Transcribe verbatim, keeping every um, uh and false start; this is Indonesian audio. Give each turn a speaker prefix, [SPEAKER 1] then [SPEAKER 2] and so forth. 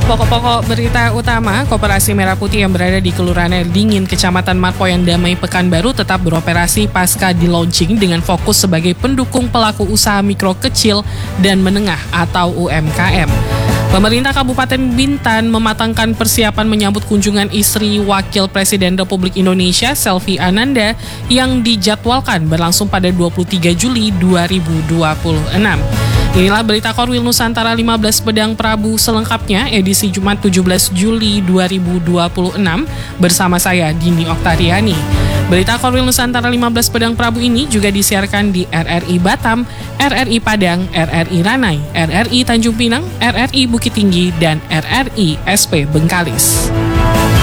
[SPEAKER 1] Pokok-pokok berita utama, Koperasi Merah Putih yang berada di Kelurahan Air Dingin, Kecamatan Marpoyan Damai, Pekanbaru tetap beroperasi pasca di-launching dengan fokus sebagai pendukung pelaku usaha mikro kecil dan menengah atau U M K M. Pemerintah Kabupaten Bintan mematangkan persiapan menyambut kunjungan istri Wakil Presiden Republik Indonesia, Selvi Ananda, yang dijadwalkan berlangsung pada dua puluh tiga Juli dua ribu dua puluh enam. Inilah berita Korwil Nusantara lima belas Pedang Prabu selengkapnya edisi Jumat tujuh belas Juli dua ribu dua puluh enam bersama saya Dini Oktariani. Berita Korwil Nusantara lima belas Pedang Prabu ini juga disiarkan di R R I Batam, R R I Padang, R R I Ranai, R R I Tanjung Pinang, R R I Bukit Tinggi, dan R R I S P Bengkalis.